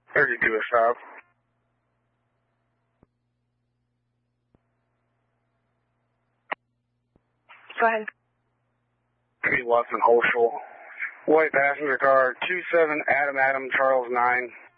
32 is 5. Go ahead. Pete Watson, Holshul. White passenger car, 27 Adam Charles 9.